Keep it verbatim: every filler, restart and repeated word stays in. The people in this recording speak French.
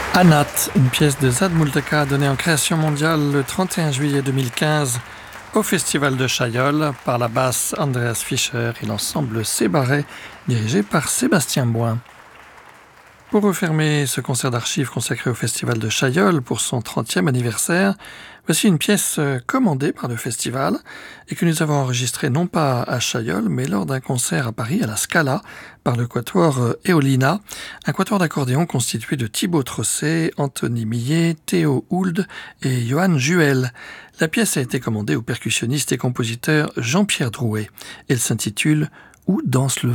Anat, une pièce de Zad Multeka donnée en création mondiale le trente et un juillet deux mille quinze au Festival de Chaillol par la basse Andreas Fischer et l'ensemble Sébaret dirigé par Sébastien Boin. Pour refermer ce concert d'archives consacré au Festival de Chaillol pour son trentième anniversaire, voici une pièce commandée par le festival et que nous avons enregistrée non pas à Chaillol mais lors d'un concert à Paris à la Scala par le quatuor Eolina, un quatuor d'accordéon constitué de Thibaut Trosset, Anthony Millet, Théo Hould et Johan Juel. La pièce a été commandée au percussionniste et compositeur Jean-Pierre Drouet. Elle s'intitule « Où danse le vent ».